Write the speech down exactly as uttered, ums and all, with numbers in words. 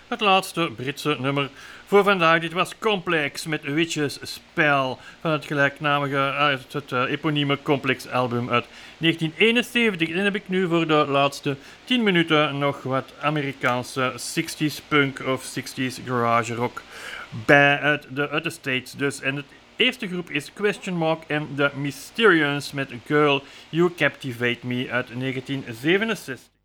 het laatste Britse nummer voor vandaag. Dit was Complex met Witch's Spell van het gelijknamige, uit het uh, eponieme Complex album uit negentien eenenzeventig. En dan heb ik nu voor de laatste tien minuten nog wat Amerikaanse zestig's punk of zestig's garage rock bij uit de, uit de States dus. En het eerste groep is Question Mark en The Mysterians met Girl You Captivate Me uit negentien zevenenzestig.